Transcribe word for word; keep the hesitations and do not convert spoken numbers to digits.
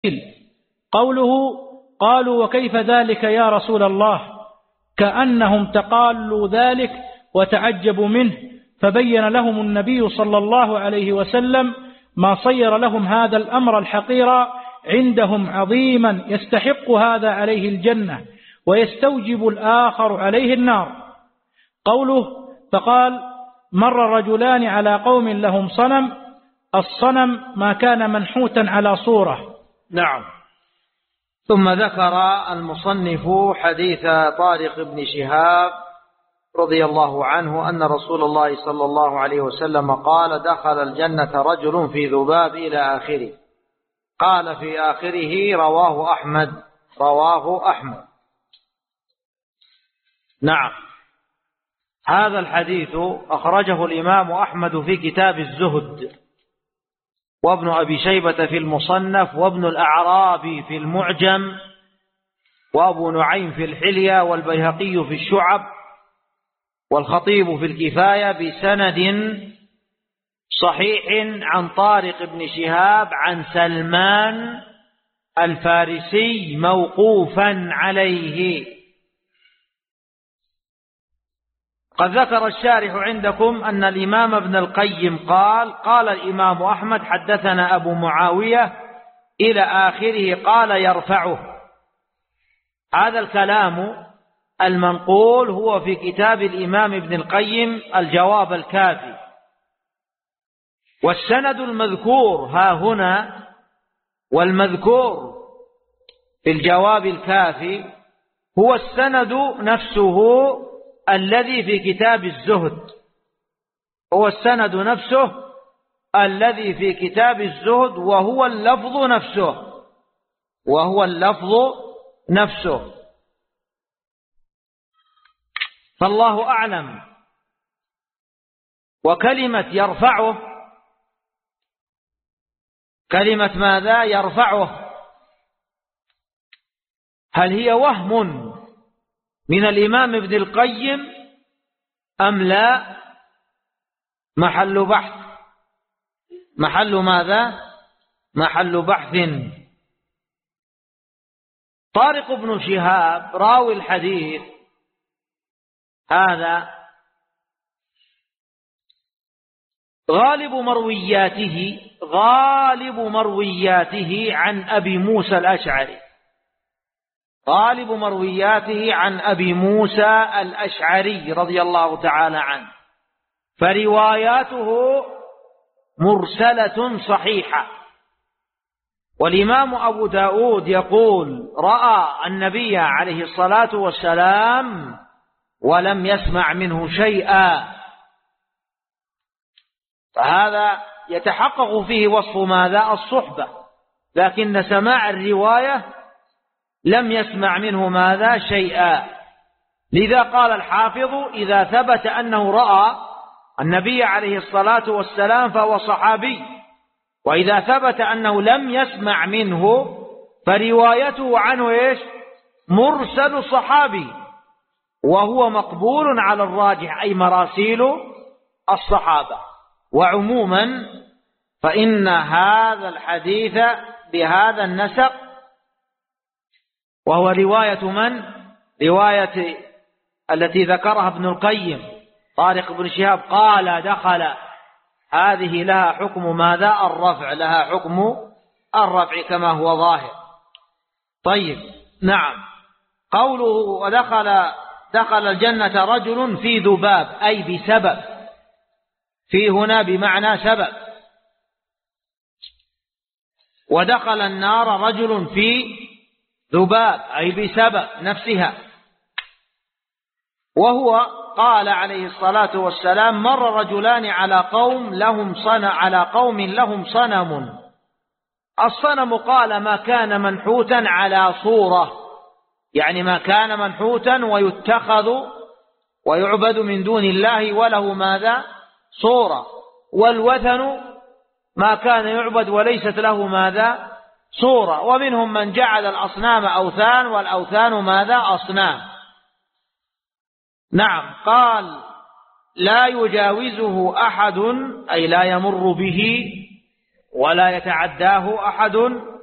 قوله قالوا وكيف ذلك يا رسول الله، كأنهم تقالوا ذلك وتعجبوا منه، فبين لهم النبي صلى الله عليه وسلم ما صير لهم هذا الأمر الحقير عندهم عظيما يستحق هذا عليه الجنة ويستوجب الآخر عليه النار. قوله فقال مر رجلان على قوم لهم صنم، الصنم ما كان منحوتا على صورة. نعم. ثم ذكر المصنف حديث طارق بن شهاب رضي الله عنه أن رسول الله صلى الله عليه وسلم قال دخل الجنة رجل في ذباب إلى آخره. قال في آخره رواه أحمد رواه أحمد نعم. هذا الحديث أخرجه الإمام أحمد في كتاب الزهد، وابن أبي شيبة في المصنف، وابن الأعرابي في المعجم، وأبو نعيم في الحلية، والبيهقي في الشعب، والخطيب في الكفاية بسند صحيح عن طارق بن شهاب عن سلمان الفارسي موقوفا عليه. قد ذكر الشارح عندكم أن الإمام ابن القيم قال قال الإمام أحمد حدثنا أبو معاوية إلى آخره قال يرفعه. هذا الكلام المنقول هو في كتاب الإمام ابن القيم الجواب الكافي، والسند المذكور ها هنا والمذكور في الجواب الكافي هو السند نفسه الذي في كتاب الزهد، هو السند نفسه الذي في كتاب الزهد، وهو اللفظ نفسه وهو اللفظ نفسه فالله أعلم. وكلمة يرفعه، كلمة ماذا يرفعه، هل هي وهم من الإمام ابن القيم أم لا؟ محل بحث، محل ماذا؟ محل بحث. طارق بن شهاب راوي الحديث هذا غالب مروياته غالب مروياته عن أبي موسى الأشعري غالب مروياته عن أبي موسى الأشعري رضي الله تعالى عنه، فرواياته مرسلة صحيحة. والإمام أبو داود يقول رأى النبي عليه الصلاة والسلام ولم يسمع منه شيئا، فهذا يتحقق فيه وصف ماذا؟ الصحبة، لكن سماع الرواية لم يسمع منه ماذا؟ شيئا. لذا قال الحافظ إذا ثبت أنه رأى النبي عليه الصلاة والسلام فهو صحابي، وإذا ثبت أنه لم يسمع منه فروايته عنه إيش؟ مرسل صحابي، وهو مقبول على الراجح، أي مراسيل الصحابة. وعموما فإن هذا الحديث بهذا النسق، وهو رواية من؟ رواية التي ذكرها ابن القيم طارق بن شهاب قال دخل، هذه لها حكم ماذا؟ الرفع، لها حكم الرفع كما هو ظاهر. طيب نعم. قوله ودخل دخل الجنة رجل في ذباب أي بسبب، في هنا بمعنى سبب. ودخل النار رجل في ذباب أي بسبب نفسها. وهو قال عليه الصلاة والسلام مر رجلان على قوم لهم صنم على قوم لهم صنم. الصنم قال ما كان منحوتا على صورة، يعني ما كان منحوتا ويتخذ ويعبد من دون الله وله ماذا؟ صورة. والوثن ما كان يعبد وليست له ماذا؟ صورة. ومنهم من جعل الأصنام أوثان والأوثان ماذا؟ أصنام. نعم. قال لا يجاوزه أحد أي لا يمر به ولا يتعداه أحد